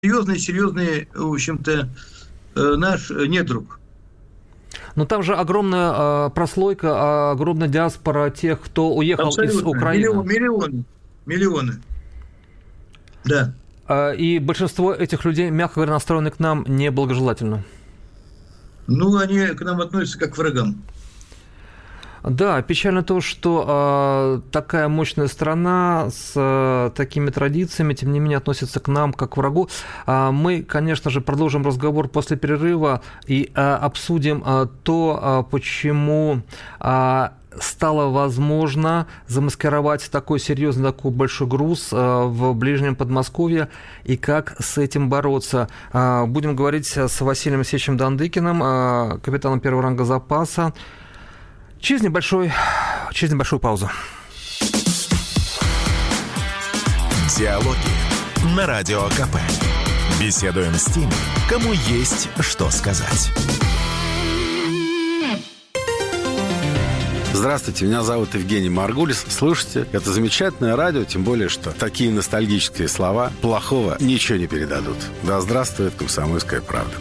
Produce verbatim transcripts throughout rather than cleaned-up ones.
серьезный, серьезный, в общем-то, наш недруг. Но там же огромная э, прослойка, огромная диаспора тех, кто уехал Абсолютно. Из Украины. Миллион, миллионы, миллионы, да. Э, и большинство этих людей, мягко говоря, настроены к нам неблагожелательно. Ну, они к нам относятся как к врагам. Да, печально то, что э, такая мощная страна с э, такими традициями, тем не менее, относится к нам как к врагу. Э, мы, конечно же, продолжим разговор после перерыва и э, обсудим э, то, э, почему э, стало возможно замаскировать такой серьезный, такой большой груз э, в ближнем Подмосковье и как с этим бороться. Э, будем говорить с Василием Алексеевичем Дандыкиным, э, капитаном первого ранга запаса. Через, небольшой, через небольшую паузу. Диалоги на Радио КП. Беседуем с теми, кому есть что сказать. Здравствуйте, меня зовут Евгений Маргулис. Слушайте, это замечательное радио, тем более, что такие ностальгические слова плохого ничего не передадут. Да здравствует «Комсомольская правда».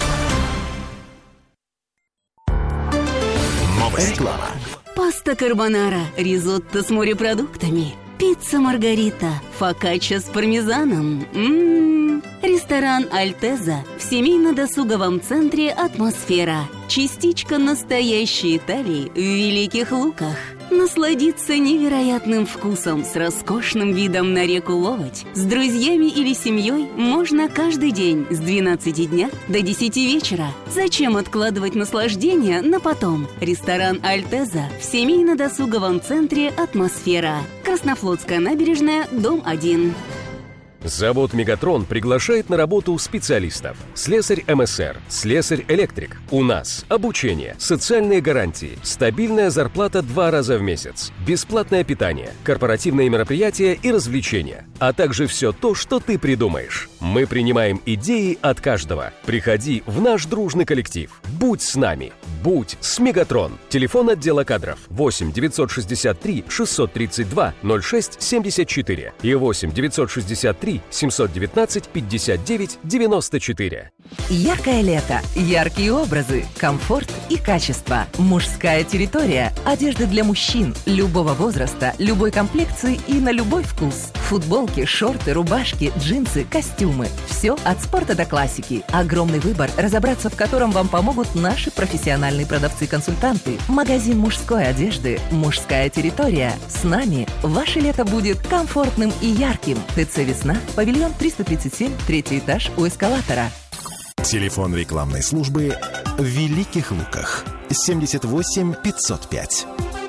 Реклама. Паста карбонара, ризотто с морепродуктами, пицца маргарита, фокачча с пармезаном. М-м-м. Ресторан «Альтеза» в семейно-досуговом центре «Атмосфера». Частичка настоящей Италии в Великих Луках. Насладиться невероятным вкусом с роскошным видом на реку Ловоть с друзьями или семьей можно каждый день с двенадцати дня до десяти вечера. Зачем откладывать наслаждение на потом? Ресторан «Альтеза» в семейно-досуговом центре «Атмосфера». Краснофлотская набережная, дом один. Завод «Мегатрон» приглашает на работу специалистов. Слесарь эм эс эр, слесарь-электрик. У нас обучение, социальные гарантии, стабильная зарплата два раза в месяц, бесплатное питание, корпоративные мероприятия и развлечения, а также все то, что ты придумаешь. Мы принимаем идеи от каждого. Приходи в наш дружный коллектив. Будь с нами. Будь с «Мегатрон». Телефон отдела кадров восемь девятьсот шестьдесят три шестьсот тридцать два ноль шесть семьдесят четыре и восемь девятьсот шестьдесят три семьсот девятнадцать пятьдесят девять девяносто четыре. Яркое лето, яркие образы, комфорт и качество. Мужская территория. Одежда для мужчин любого возраста, любой комплекции и на любой вкус. Футболки, шорты, рубашки, джинсы, костюмы. Все от спорта до классики. Огромный выбор, разобраться в котором вам помогут наши профессиональные продавцы-консультанты. Магазин мужской одежды «Мужская территория». С нами ваше лето будет комфортным и ярким. ТЦ «Весна», павильон триста тридцать семь, третий этаж у эскалатора. Телефон рекламной службы в Великих Луках. семьдесят восемь пятьсот пять.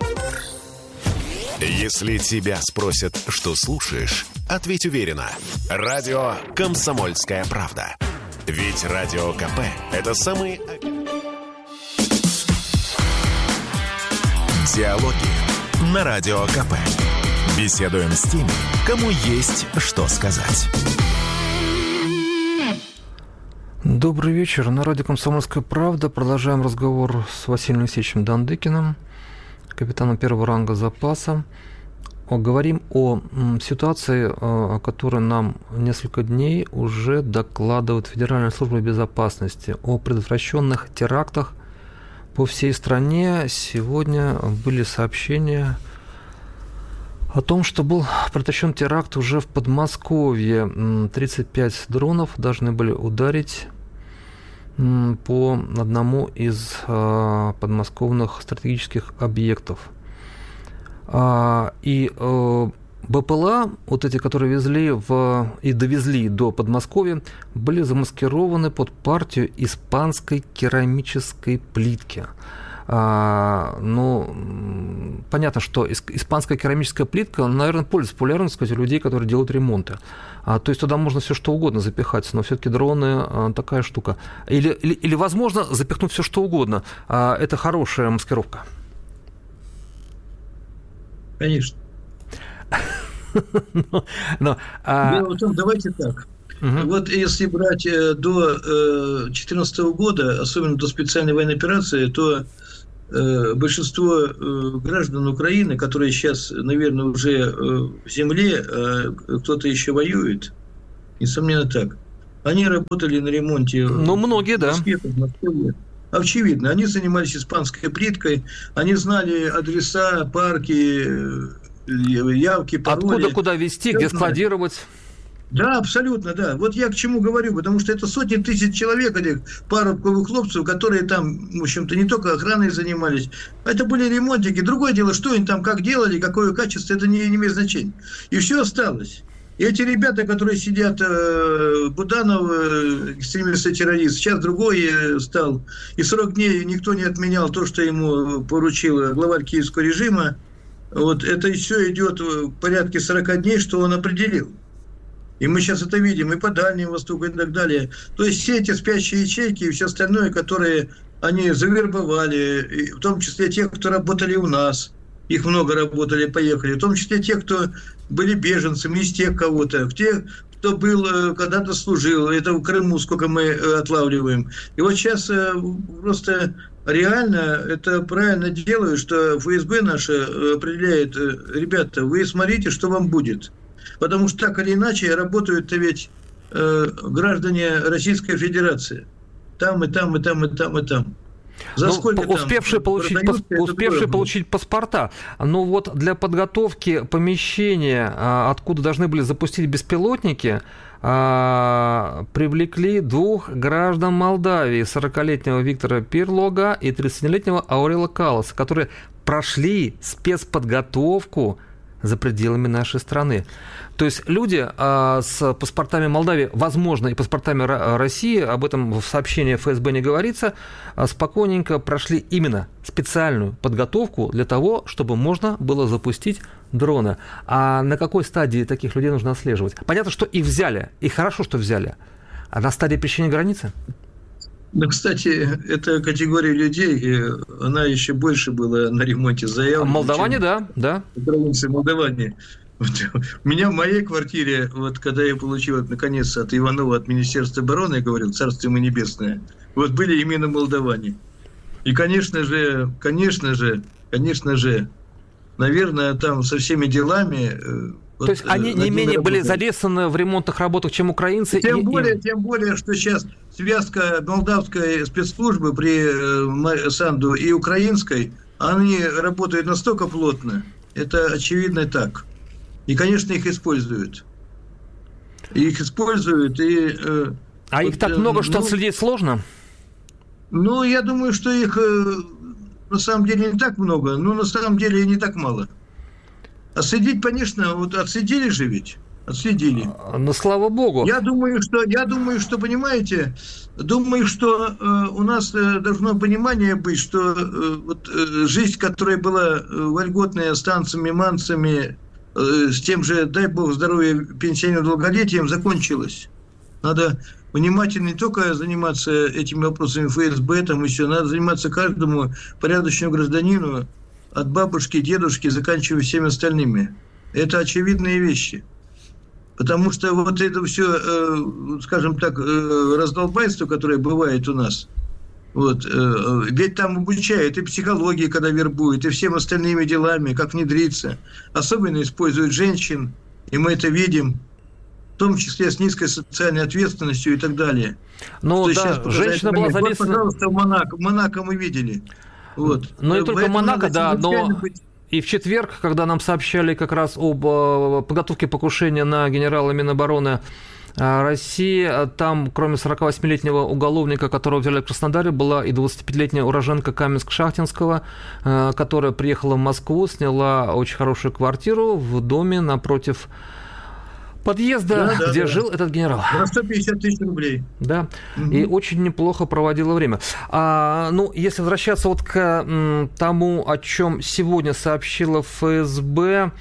Если тебя спросят, что слушаешь, ответь уверенно. Радио «Комсомольская правда». Ведь Радио КП – это самый... Диалоги на Радио КП. Беседуем с теми, кому есть что сказать. Добрый вечер. На радио «Комсомольская правда» продолжаем разговор с Василием Алексеевичем Дандыкиным, капитаном первого ранга запаса. Говорим о ситуации, о которой нам несколько дней уже докладывает Федеральная служба безопасности, о предотвращенных терактах по всей стране. Сегодня были сообщения о том, что был предотвращен теракт уже в Подмосковье. тридцать пять дронов должны были ударить по одному из подмосковных стратегических объектов. И БПЛА, вот эти, которые везли в, и довезли до Подмосковья, были замаскированы под партию испанской керамической плитки. А, ну, понятно, что испанская керамическая плитка, наверное, пользуется популярностью, сказать, у людей, которые делают ремонты. А, то есть туда можно все что угодно запихать, но все-таки дроны а, такая штука. Или, или, или, возможно, запихнуть все что угодно. А, это хорошая маскировка. Конечно. но, но, а... Дело в том, давайте так. Угу. Вот если брать до две тысячи четырнадцатого года, особенно до специальной военной операции, то э, большинство э, граждан Украины, которые сейчас, наверное, уже э, в земле, э, кто-то еще воюет, несомненно так, Они работали на ремонте. Ну, многие, да. Очевидно, они занимались испанской плиткой, они знали адреса, парки, явки, пароли. Откуда куда везти, где складировать. Да, абсолютно, да. Вот я к чему говорю, потому что это сотни тысяч человек, этих парубковых хлопцев, которые там, в общем-то, не только охраной занимались, это были ремонтники. Другое дело, что они там как делали, какое качество, это не, не имеет значения. И все осталось. И эти ребята, которые сидят, Буданов, экстремист-террорист, сейчас другой стал, и сорок дней никто не отменял то, что ему поручил главарь киевского режима. Вот это все идет в порядке сорок дней, что он определил. И мы сейчас это видим и по Дальнему Востоку и так далее. То есть все эти спящие ячейки и все остальное, которые они завербовали, в том числе тех, кто работали у нас, их много работали, поехали, в том числе те, кто были беженцами, из тех кого-то, те, кто был, когда-то служил, это в Крыму сколько мы отлавливаем. И вот сейчас просто реально это правильно делают, что эф эс бэ наше определяет, ребята, вы смотрите, что вам будет. Потому что так или иначе работают-то ведь э, граждане Российской Федерации. Там и там, и там, и там, и там. За ну, сколько успевшие там получить, пас, успевшие получить паспорта. Но вот для подготовки помещения, откуда должны были запустить беспилотники, привлекли двух граждан Молдавии, сорокалетнего Виктора Пирлога и тридцатилетнего Аурела Каласа, которые прошли спецподготовку за пределами нашей страны. То есть люди а, с паспортами Молдавии, возможно, и паспортами Р- России, об этом в сообщении эф эс бэ не говорится, а спокойненько прошли именно специальную подготовку для того, чтобы можно было запустить дроны. А на какой стадии таких людей нужно отслеживать? Понятно, что их взяли, и хорошо, что взяли. А на стадии пересечения границы? Ну, кстати, эта категория людей, она еще больше была на ремонте заявлена. Молдаване, да, да. Украинцы, молдаване. Вот, у меня в моей квартире, вот когда я получил, наконец, от Иванова, от Министерства обороны, я говорил, царство ему небесное, вот были именно молдаване. И, конечно же, конечно же, конечно же, наверное, там со всеми делами... То вот, есть они не менее работает. Были задействованы в ремонтных работах, чем украинцы? Тем, и, более, и... тем более, что сейчас связка молдавской спецслужбы при Санду и украинской, они работают настолько плотно, это очевидно так. И, конечно, их используют. Их используют и... А вот, их так много, ну, что отследить сложно? Ну, я думаю, что их на самом деле не так много, но на самом деле и не так мало. Отследить, конечно, вот отследили же ведь. Отследили. Но слава богу. Я думаю, что, я думаю, что, понимаете, думаю, что э, у нас э, должно понимание быть, что э, вот, э, жизнь, которая была э, вольготная с танцами, манцами, э, с тем же, дай бог здоровья, пенсионерным долголетием, закончилась. Надо внимательно не только заниматься этими вопросами эф эс бэ, там еще, надо заниматься каждому порядочному гражданину, от бабушки, дедушки, заканчивая всеми остальными. Это очевидные вещи. Потому что вот это все, э, скажем так, э, раздолбайство, которое бывает у нас, вот, э, ведь там обучают и психологии, когда вербуют, и всем остальными делами, как внедриться. Особенно используют женщин, и мы это видим, в том числе с низкой социальной ответственностью и так далее. Ну да, женщина была задействована... Вот, пожалуйста, в Монако, в Монако мы видели. Вот. Ну не только Монако, да, но быть... и в четверг, когда нам сообщали как раз об подготовке покушения на генерала Минобороны России, там, кроме сорокавосьмилетнего уголовника, которого взяли в Краснодаре, была и двадцатипятилетняя уроженка Каменск-Шахтинского, которая приехала в Москву, сняла очень хорошую квартиру в доме напротив подъезда, да, да, где да. жил этот генерал. На сто пятьдесят тысяч рублей. Да, угу. И очень неплохо проводила время. А, ну, если возвращаться вот к м, тому, о чем сегодня сообщила эф эс бэ,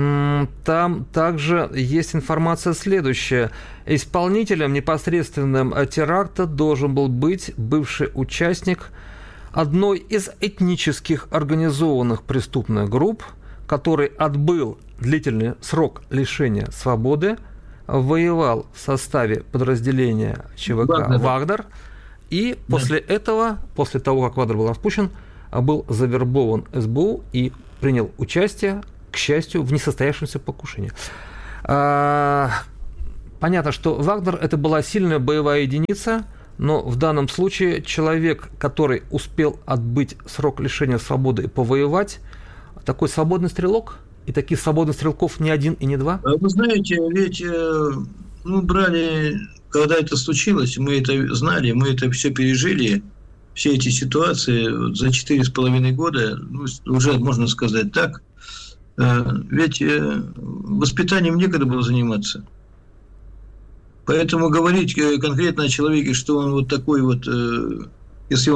м, там также есть информация следующая. Исполнителем непосредственным теракта должен был быть бывший участник одной из этнических организованных преступных групп, который отбыл длительный срок лишения свободы, воевал в составе подразделения ЧВК «Вагнер», «Вагнер» и да. после этого, после того, как «Вагнер» был распущен, был завербован эс бэ у и принял участие, к счастью, в несостоявшемся покушении. понятно, что Вагнер – это была сильная боевая единица, но в данном случае человек, который успел отбыть срок лишения свободы и повоевать, такой свободный стрелок, и таких свободных стрелков не один и не два? Вы знаете, ведь мы брали, когда это случилось, мы это знали, мы это все пережили, все эти ситуации за четыре с половиной года, ну, уже можно сказать так, ведь воспитанием некогда было заниматься. Поэтому говорить конкретно о человеке, что он вот такой вот, если он